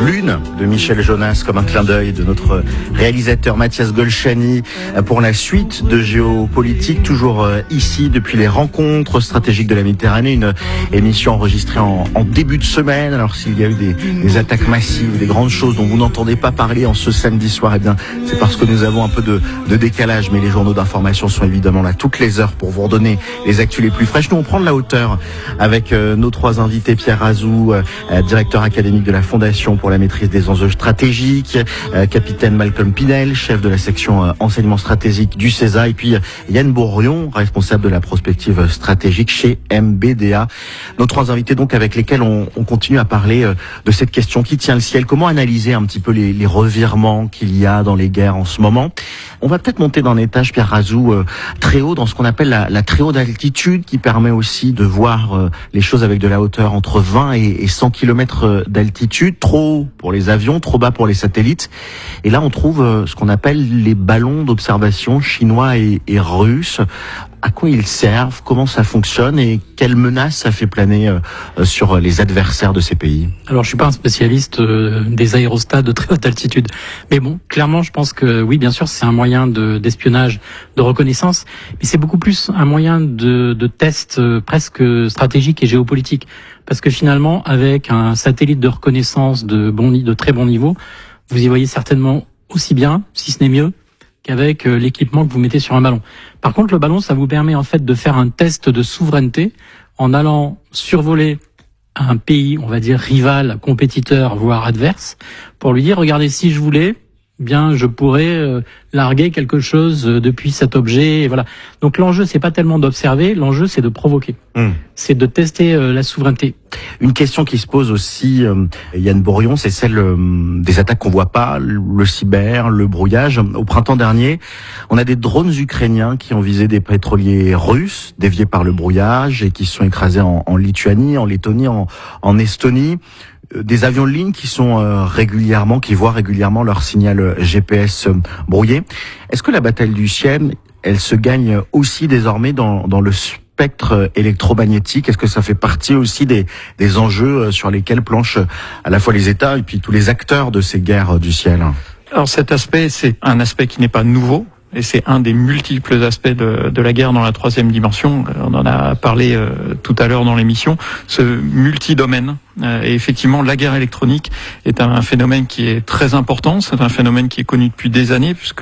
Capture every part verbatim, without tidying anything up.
Lune de Michel Jonas, comme un clin d'œil de notre réalisateur Mathias Golchani pour la suite de Géopolitique, toujours ici depuis les rencontres stratégiques de la Méditerranée, une émission enregistrée en, en début de semaine. Alors s'il y a eu des, des attaques massives, des grandes choses dont vous n'entendez pas parler en ce samedi soir, eh bien c'est parce que nous avons un peu de, de décalage, mais les journaux d'information sont évidemment là toutes les heures pour vous redonner les actus les plus fraîches. Nous on prend de la hauteur avec euh, nos trois invités, Pierre Razou, euh, directeur académique de la Fondation pour la maîtrise des enjeux stratégiques, euh, capitaine Malcolm Pinel, chef de la section euh, enseignement stratégique du CESA, et puis euh, Yann Bourrion, responsable de la prospective stratégique chez M B D A. Nos trois invités donc avec lesquels on, on continue à parler euh, de cette question qui tient le ciel. Comment analyser un petit peu les, les revirements qu'il y a dans les guerres en ce moment? On va peut-être monter d'un étage, Pierre Razou, euh, très haut, dans ce qu'on appelle la, la très haute altitude, qui permet aussi de voir euh, les choses avec de la hauteur entre vingt et cent kilomètres d'altitude. Trop haut pour les avions, trop bas pour les satellites. Et là, on trouve euh, ce qu'on appelle les ballons d'observation chinois et, et russes. À quoi ils servent? Comment ça fonctionne? Et quelles menaces ça fait planer euh, sur les adversaires de ces pays? Alors, je suis pas un spécialiste euh, des aérostats de très haute altitude. Mais bon, clairement, je pense que oui, bien sûr, c'est un moyen de, d'espionnage, de reconnaissance. Mais c'est beaucoup plus un moyen de, de test euh, presque stratégique et géopolitique. Parce que finalement, avec un satellite de reconnaissance de bon, de très bon niveau, vous y voyez certainement aussi bien, si ce n'est mieux, qu'avec l'équipement que vous mettez sur un ballon. Par contre, le ballon, ça vous permet en fait de faire un test de souveraineté en allant survoler un pays, on va dire rival, compétiteur, voire adverse, pour lui dire, regardez, si je voulais, bien, je pourrais euh, larguer quelque chose depuis cet objet. Et voilà. Donc l'enjeu, c'est pas tellement d'observer, l'enjeu, c'est de provoquer. Mmh. C'est de tester euh, la souveraineté. Une question qui se pose aussi, euh, Yann Bourrion, c'est celle euh, des attaques qu'on voit pas, le cyber, le brouillage. Au printemps dernier, on a des drones ukrainiens qui ont visé des pétroliers russes, déviés par le brouillage, et qui se sont écrasés en, en Lituanie, en Lettonie, en, en Estonie. Des avions de ligne qui sont euh, régulièrement, qui voient régulièrement leur signal G P S euh, brouillé. Est-ce que la bataille du ciel, elle se gagne aussi désormais dans, dans le spectre électromagnétique? Est-ce que ça fait partie aussi des, des enjeux sur lesquels planchent à la fois les États et puis tous les acteurs de ces guerres du ciel? Alors cet aspect, c'est un aspect qui n'est pas nouveau. Et c'est un des multiples aspects de, de la guerre dans la troisième dimension. On en a parlé euh, tout à l'heure dans l'émission. Ce multidomaine. Euh, et effectivement, la guerre électronique est un phénomène qui est très important. C'est un phénomène qui est connu depuis des années, puisque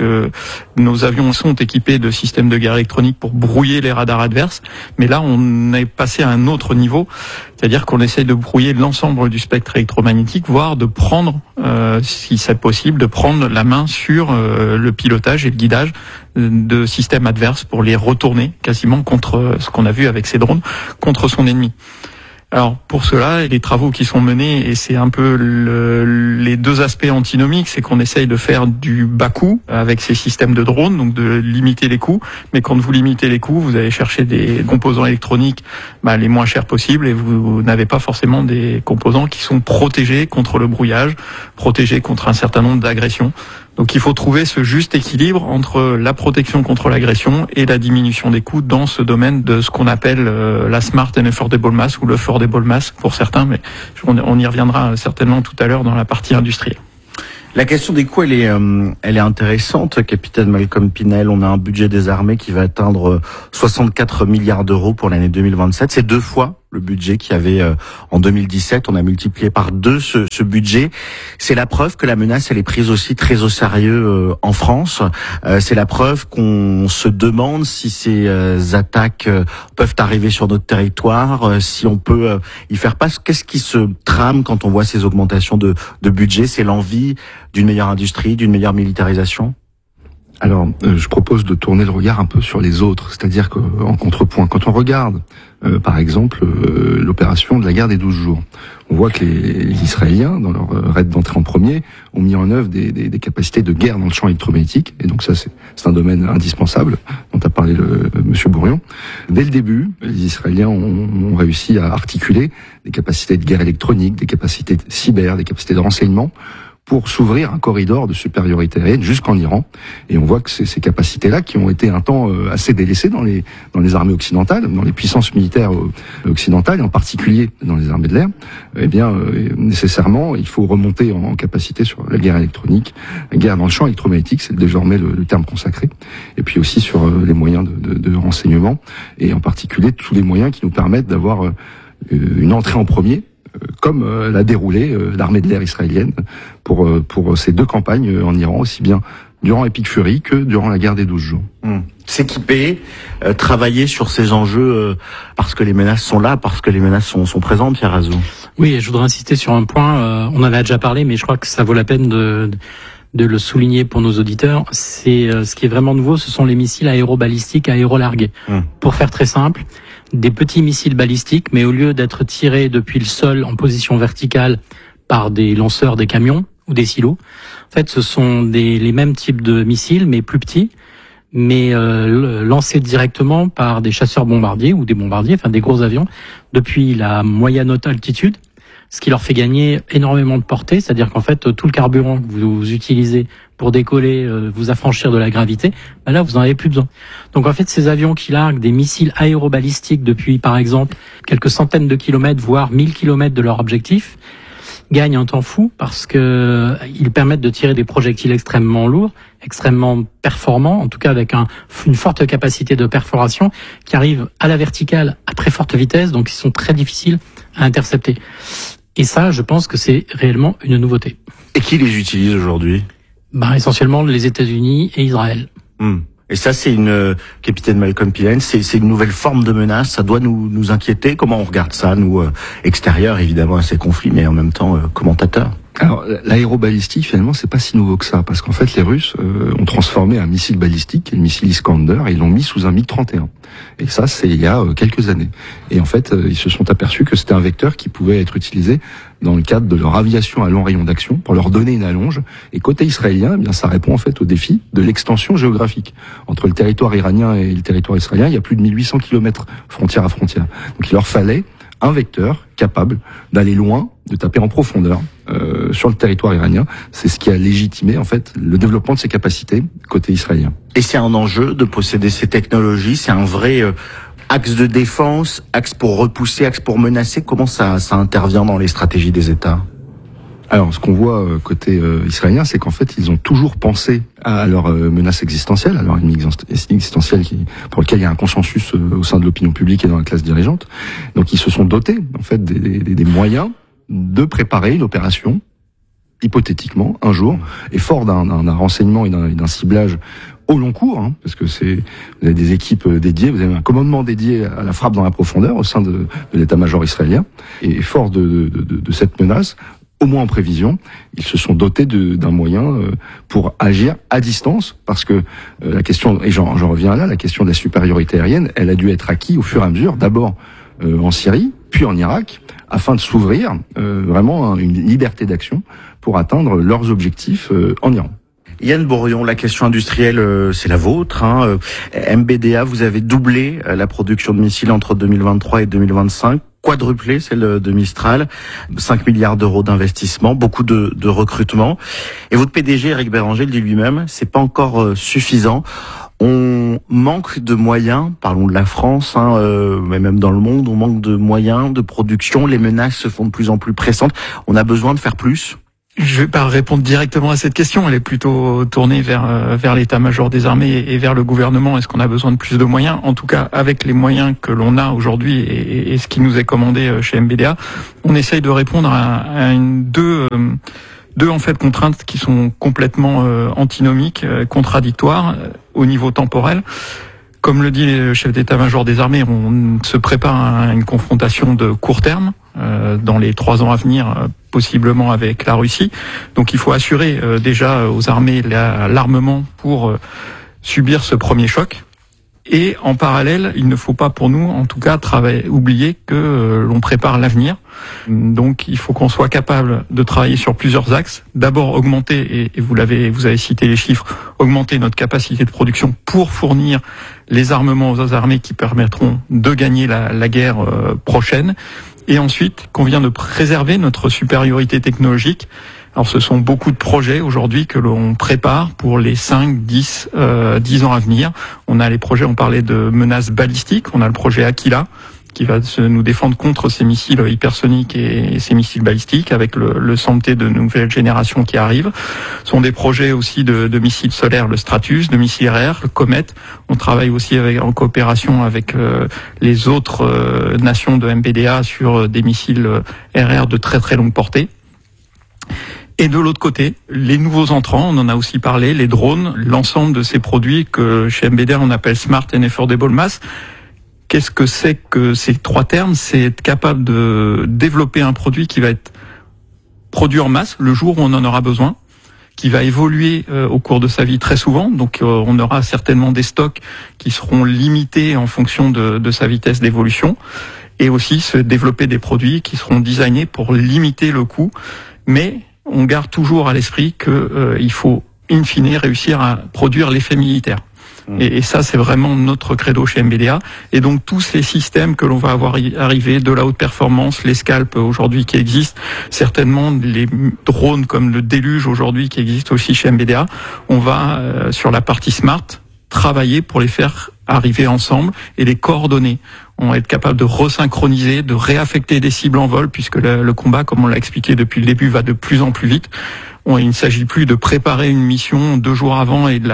nos avions sont équipés de systèmes de guerre électronique pour brouiller les radars adverses. Mais là, on est passé à un autre niveau. C'est-à-dire qu'on essaye de brouiller l'ensemble du spectre électromagnétique, voire de prendre, euh, si c'est possible, de prendre la main sur euh, le pilotage et le guidage de systèmes adverses pour les retourner quasiment contre ce qu'on a vu avec ces drones, contre son ennemi. Alors pour cela, les travaux qui sont menés, et c'est un peu le, les deux aspects antinomiques, c'est qu'on essaye de faire du bas coût avec ces systèmes de drones, donc de limiter les coûts. Mais quand vous limitez les coûts, vous allez chercher des composants électroniques bah, les moins chers possibles, et vous, vous n'avez pas forcément des composants qui sont protégés contre le brouillage, protégés contre un certain nombre d'agressions. Donc il faut trouver ce juste équilibre entre la protection contre l'agression et la diminution des coûts dans ce domaine de ce qu'on appelle euh, la Smart and Affordable Mass, ou le Affordable Mass pour certains, mais on y reviendra certainement tout à l'heure dans la partie industrielle. La question des coûts, elle est, euh, elle est intéressante, capitaine Malcolm Pinel. On a un budget des armées qui va atteindre soixante-quatre milliards d'euros pour l'année deux mille vingt-sept. C'est deux fois le budget qu'il y avait euh, en deux mille dix-sept. On a multiplié par deux ce, ce budget. C'est la preuve que la menace, elle est prise aussi très au sérieux euh, en France. Euh, c'est la preuve qu'on se demande si ces euh, attaques euh, peuvent arriver sur notre territoire, euh, si on peut euh, y faire face. Qu'est-ce qui se trame quand on voit ces augmentations de, de budget? C'est l'envie d'une meilleure industrie, d'une meilleure militarisation? Alors, euh, je propose de tourner le regard un peu sur les autres, c'est-à-dire qu'en contrepoint, quand on regarde, euh, par exemple, euh, l'opération de la guerre des douze jours, on voit que les, les Israéliens, dans leur raid d'entrée en premier, ont mis en œuvre des, des, des capacités de guerre dans le champ électromagnétique, et donc ça, c'est, c'est un domaine indispensable, dont a parlé le, Monsieur Bourrion. Dès le début, les Israéliens ont, ont réussi à articuler des capacités de guerre électronique, des capacités de cyber, des capacités de renseignement, pour s'ouvrir un corridor de supériorité aérienne jusqu'en Iran. Et on voit que c'est ces capacités-là qui ont été un temps assez délaissées dans les dans les armées occidentales, dans les puissances militaires occidentales, et en particulier dans les armées de l'air. Eh bien, euh, nécessairement, il faut remonter en, en capacité sur la guerre électronique, la guerre dans le champ électromagnétique, c'est désormais le, le terme consacré. Et puis aussi sur euh, les moyens de, de, de renseignement, et en particulier tous les moyens qui nous permettent d'avoir euh, une entrée en premier, comme euh, l'a déroulé euh, l'armée de l'air israélienne pour euh, pour ces deux campagnes euh, en Iran, aussi bien durant Epic Fury que durant la guerre des douze jours. Mmh. S'équiper, euh, travailler sur ces enjeux euh, parce que les menaces sont là, parce que les menaces sont, sont présentes, Pierre Azou. Oui, et je voudrais insister sur un point, euh, on en a déjà parlé, mais je crois que ça vaut la peine de, de le souligner pour nos auditeurs. C'est euh, ce qui est vraiment nouveau, ce sont les missiles aérobalistiques aérolargués. Mmh. Pour faire très simple, des petits missiles balistiques, mais au lieu d'être tirés depuis le sol en position verticale par des lanceurs des camions ou des silos, en fait, ce sont des, les mêmes types de missiles, mais plus petits, mais euh, lancés directement par des chasseurs bombardiers ou des bombardiers, enfin des gros avions, depuis la moyenne haute altitude, ce qui leur fait gagner énormément de portée, c'est-à-dire qu'en fait, tout le carburant que vous utilisez pour décoller, euh, vous affranchir de la gravité, ben là, vous n'en avez plus besoin. Donc en fait, ces avions qui larguent des missiles aérobalistiques depuis, par exemple, quelques centaines de kilomètres, voire mille kilomètres de leur objectif, gagnent un temps fou parce que ils permettent de tirer des projectiles extrêmement lourds, extrêmement performants, en tout cas avec un, une forte capacité de perforation, qui arrivent à la verticale à très forte vitesse, donc ils sont très difficiles à intercepter. Et ça, je pense que c'est réellement une nouveauté. Et qui les utilise aujourd'hui ? Ben, essentiellement les États-Unis et Israël. Mmh. Et ça, c'est une, euh, capitaine Malcolm Pillen, c'est, c'est une nouvelle forme de menace. Ça doit nous, nous inquiéter. Comment on regarde ça, nous, euh, extérieurs, évidemment, à ces conflits, mais en même temps, euh, commentateurs? Alors, l'aérobalistique, finalement, c'est pas si nouveau que ça, parce qu'en fait, les Russes euh, ont transformé un missile balistique, le missile Iskander, et ils l'ont mis sous un MiG trente et un. Et ça, c'est il y a euh, quelques années. Et en fait, euh, ils se sont aperçus que c'était un vecteur qui pouvait être utilisé dans le cadre de leur aviation à long rayon d'action pour leur donner une allonge. Et côté israélien, eh bien, ça répond en fait au défi de l'extension géographique. Entre le territoire iranien et le territoire israélien, il y a plus de mille huit cents kilomètres frontière à frontière. Donc, il leur fallait un vecteur capable d'aller loin, de taper en profondeur euh, sur le territoire iranien. C'est ce qui a légitimé en fait le développement de ses capacités côté israélien. Et c'est un enjeu de posséder ces technologies, c'est un vrai euh, axe de défense, axe pour repousser, axe pour menacer. Comment ça, ça intervient dans les stratégies des États ? Alors, ce qu'on voit côté euh, israélien, c'est qu'en fait, ils ont toujours pensé à leur euh, menace existentielle, à leur ennemi existentiel qui, pour lequel il y a un consensus euh, au sein de l'opinion publique et dans la classe dirigeante. Donc, ils se sont dotés, en fait, des, des, des moyens de préparer une opération, hypothétiquement, un jour, et fort d'un, d'un, d'un renseignement et d'un, et d'un ciblage au long cours, hein, parce que c'est, vous avez des équipes dédiées, vous avez un commandement dédié à la frappe dans la profondeur au sein de, de l'état-major israélien, et fort de, de, de, de cette menace, au moins en prévision, ils se sont dotés de, d'un moyen euh, pour agir à distance, parce que euh, la question, et j'en, j'en reviens là, la question de la supériorité aérienne, elle a dû être acquise au fur et à mesure, d'abord euh, en Syrie, puis en Irak, afin de s'ouvrir euh, vraiment une liberté d'action pour atteindre leurs objectifs euh, en Iran. Yann Bourrion, la question industrielle, euh, c'est la vôtre. Hein. M B D A, vous avez doublé euh, la production de missiles entre deux mille vingt-trois et deux mille vingt-cinq. Quadruplé celle de Mistral, cinq milliards d'euros d'investissement, beaucoup de, de recrutement. Et votre P D G, Éric Béranger, le dit lui-même, c'est pas encore euh, suffisant. On manque de moyens, parlons de la France, hein, euh, mais même dans le monde, on manque de moyens, de production. Les menaces se font de plus en plus pressantes. On a besoin de faire plus. Je vais pas répondre directement à cette question. Elle est plutôt tournée vers euh, vers l'état-major des armées et vers le gouvernement. Est-ce qu'on a besoin de plus de moyens ? En tout cas, avec les moyens que l'on a aujourd'hui et, et ce qui nous est commandé chez M B D A, on essaye de répondre à, à une deux euh, deux en fait contraintes qui sont complètement euh, antinomiques, euh, contradictoires euh, au niveau temporel. Comme le dit le chef d'état-major des armées, on se prépare à une confrontation de court terme euh, dans les trois ans à venir, euh, possiblement avec la Russie. Donc il faut assurer euh, déjà aux armées la, l'armement pour euh, subir ce premier choc. Et en parallèle, il ne faut pas pour nous, en tout cas, travailler, oublier que euh, l'on prépare l'avenir. Donc il faut qu'on soit capable de travailler sur plusieurs axes. D'abord augmenter, et, et vous l'avez, vous avez cité les chiffres, augmenter notre capacité de production pour fournir les armements aux armées qui permettront de gagner la, la guerre euh, prochaine. Et ensuite, qu'on vient de préserver notre supériorité technologique Alors ce sont beaucoup de projets aujourd'hui que l'on prépare pour les cinq, dix, euh, dix ans à venir. On a les projets, on parlait de menaces balistiques, on a le projet Aquila, qui va se nous défendre contre ces missiles hypersoniques et ces missiles balistiques, avec le, le S A M T de nouvelle génération qui arrive. Ce sont des projets aussi de, de missiles solaires, le Stratus, de missiles R R, le Comet. On travaille aussi avec, en coopération avec euh, les autres euh, nations de M B D A sur des missiles R R de très très longue portée. Et de l'autre côté, les nouveaux entrants, on en a aussi parlé, les drones, l'ensemble de ces produits que chez M B D A on appelle Smart and Affordable Mass. Qu'est-ce que c'est que ces trois termes? C'est être capable de développer un produit qui va être produit en masse le jour où on en aura besoin, qui va évoluer euh, au cours de sa vie très souvent. Donc euh, on aura certainement des stocks qui seront limités en fonction de, de sa vitesse d'évolution, et aussi se développer des produits qui seront designés pour limiter le coût. Mais on garde toujours à l'esprit que euh, il faut in fine réussir à produire l'effet militaire. Et, et ça, c'est vraiment notre credo chez M B D A. Et donc, tous ces systèmes que l'on va avoir arriver, de la haute performance, les scalps aujourd'hui qui existent, certainement les drones comme le Déluge aujourd'hui qui existent aussi chez M B D A, on va, euh, sur la partie smart, travailler pour les faire arriver ensemble et les coordonner. On va être capable de resynchroniser, de réaffecter des cibles en vol, puisque le, le combat, comme on l'a expliqué depuis le début, va de plus en plus vite. On, il ne s'agit plus de préparer une mission deux jours avant et de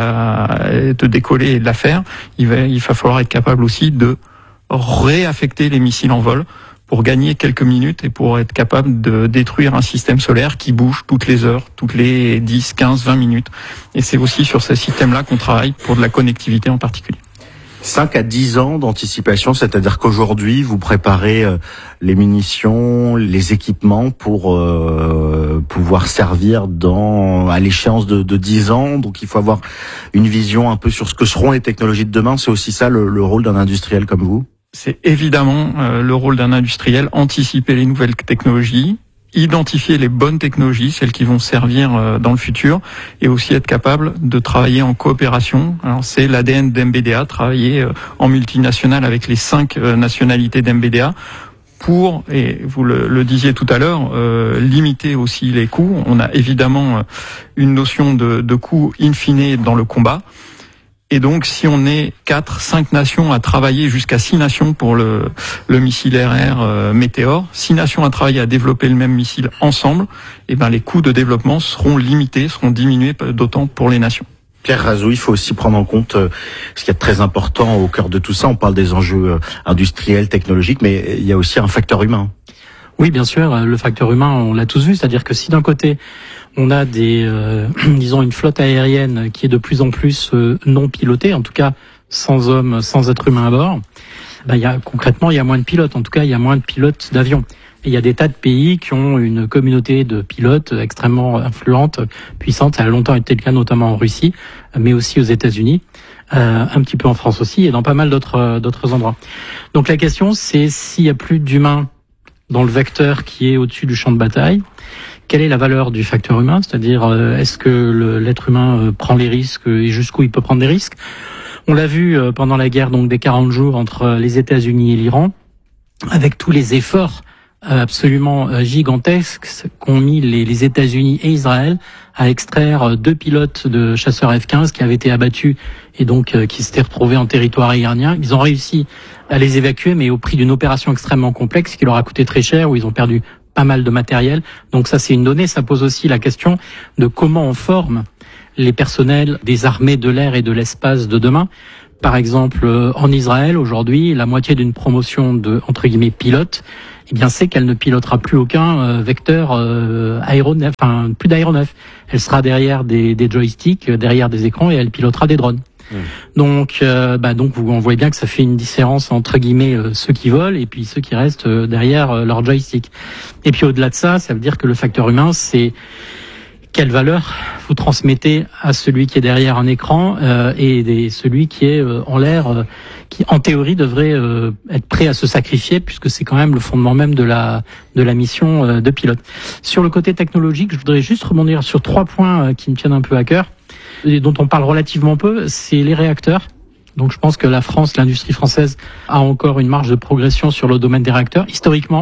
la de décoller et de la faire. Il va, il va falloir être capable aussi de réaffecter les missiles en vol pour gagner quelques minutes et pour être capable de détruire un système solaire qui bouge toutes les heures, toutes les dix, quinze, vingt minutes. Et c'est aussi sur ces systèmes-là qu'on travaille pour de la connectivité en particulier. cinq à dix ans d'anticipation, c'est-à-dire qu'aujourd'hui, vous préparez euh, les munitions, les équipements pour euh, pouvoir servir dans à l'échéance de, de dix ans. Donc il faut avoir une vision un peu sur ce que seront les technologies de demain. C'est aussi ça le, le rôle d'un industriel comme vous? C'est évidemment euh, le rôle d'un industriel, anticiper les nouvelles technologies, identifier les bonnes technologies, celles qui vont servir euh, dans le futur, et aussi être capable de travailler en coopération. Alors c'est l'A D N d'M B D A, travailler euh, en multinational avec les cinq euh, nationalités d'M B D A pour, et vous le, le disiez tout à l'heure, euh, limiter aussi les coûts. On a évidemment euh, une notion de, de coût in fine dans le combat. Et donc, si on est quatre, cinq nations à travailler, jusqu'à six nations pour le, le missile R R euh, Météor, six nations à travailler à développer le même missile ensemble, et ben les coûts de développement seront limités, seront diminués d'autant pour les nations. Pierre Razou, il faut aussi prendre en compte euh, ce qui est très important au cœur de tout ça. On parle des enjeux euh, industriels, technologiques, mais il y a aussi un facteur humain. Oui, bien sûr, le facteur humain, on l'a tous vu, c'est-à-dire que si d'un côté on a des, euh, disons, une flotte aérienne qui est de plus en plus euh, non pilotée, en tout cas sans hommes, sans être humain à bord, ben, il y a, concrètement, il y a moins de pilotes, en tout cas il y a moins de pilotes d'avions. Et il y a des tas de pays qui ont une communauté de pilotes extrêmement influente, puissante. Ça a longtemps été le cas, notamment en Russie, mais aussi aux États-Unis, euh, un petit peu en France aussi, et dans pas mal d'autres d'autres endroits. Donc la question, c'est s'il y a plus d'humains dans le vecteur qui est au-dessus du champ de bataille, quelle est la valeur du facteur humain? C'est-à-dire, euh, est-ce que le, l'être humain euh, prend les risques et jusqu'où il peut prendre des risques? On l'a vu euh, pendant la guerre donc des quarante jours entre les États-Unis et l'Iran, avec tous les efforts euh, absolument euh, gigantesques qu'ont mis les, les États-Unis et Israël à extraire euh, deux pilotes de chasseurs F quinze qui avaient été abattus et donc euh, qui s'étaient retrouvés en territoire iranien. Ils ont réussi à les évacuer, mais au prix d'une opération extrêmement complexe qui leur a coûté très cher, où ils ont perdu pas mal de matériel. Donc ça, c'est une donnée. Ça pose aussi la question de comment on forme les personnels des armées de l'air et de l'espace de demain. Par exemple, en Israël, aujourd'hui, la moitié d'une promotion de, entre guillemets, pilote, eh bien, c'est qu'elle ne pilotera plus aucun euh, vecteur euh, aéronef, enfin, plus d'aéronef. Elle sera derrière des, des joysticks, derrière des écrans, et elle pilotera des drones. Mmh. Donc, euh, bah, donc, vous on voit bien que ça fait une différence entre guillemets euh, ceux qui volent et puis ceux qui restent euh, derrière euh, leur joystick. Et puis au-delà de ça, ça veut dire que le facteur humain, c'est quelle valeur vous transmettez à celui qui est derrière un écran euh, et des, celui qui est euh, en l'air, euh, qui en théorie devrait euh, être prêt à se sacrifier, puisque c'est quand même le fondement même de la de la mission euh, de pilote. Sur le côté technologique, je voudrais juste rebondir sur trois points euh, qui me tiennent un peu à cœur, et dont on parle relativement peu. C'est les réacteurs. Donc je pense que la France, l'industrie française, a encore une marge de progression sur le domaine des réacteurs. Historiquement,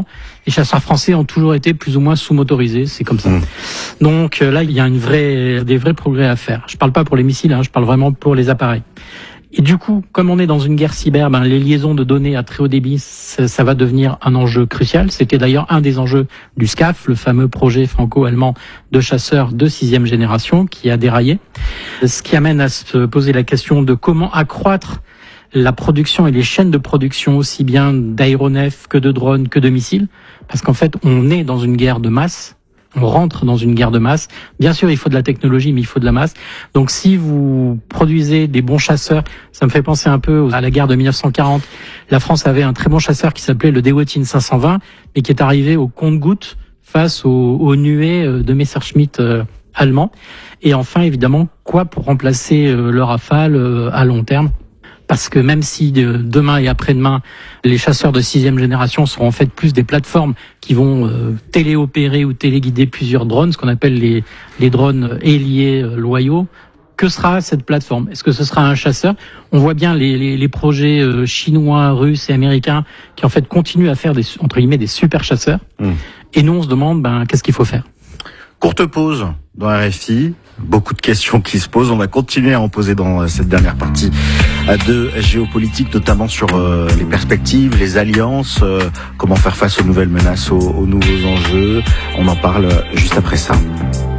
les chasseurs français ont toujours été plus ou moins sous-motorisés, c'est comme ça. Mmh. Donc là, il y a une vraie, des vrais progrès à faire. Je parle pas pour les missiles, hein, je parle vraiment pour les appareils. Et du coup, comme on est dans une guerre cyber, ben, les liaisons de données à très haut débit, ça, ça va devenir un enjeu crucial. C'était d'ailleurs un des enjeux du SCAF, le fameux projet franco-allemand de chasseurs de sixième génération qui a déraillé. Ce qui amène à se poser la question de comment accroître la production et les chaînes de production aussi bien d'aéronefs que de drones que de missiles. Parce qu'en fait, on est dans une guerre de masse. On rentre dans une guerre de masse. Bien sûr, il faut de la technologie, mais il faut de la masse. Donc, si vous produisez des bons chasseurs, ça me fait penser un peu à la guerre de mille neuf cent quarante. La France avait un très bon chasseur qui s'appelait le Dewotin cinq cent vingt, mais qui est arrivé au compte-gouttes face aux, aux nuées de Messerschmitt euh, allemands. Et enfin, évidemment, quoi pour remplacer euh, le Rafale euh, à long terme? Parce que même si de, demain et après-demain, les chasseurs de sixième génération seront en fait plus des plateformes qui vont euh, téléopérer ou téléguider plusieurs drones, ce qu'on appelle les, les drones ailiers euh, loyaux, que sera cette plateforme? Est-ce que ce sera un chasseur? On voit bien les, les, les projets euh, chinois, russes et américains qui en fait continuent à faire des, entre guillemets, des super chasseurs. Mmh. Et nous, on se demande, ben, qu'est-ce qu'il faut faire? Courte pause dans R F I. Beaucoup de questions qui se posent. On va continuer à en poser dans cette dernière partie de géopolitique, notamment sur euh, les perspectives, les alliances, euh, comment faire face aux nouvelles menaces, aux, aux nouveaux enjeux. On en parle juste après ça.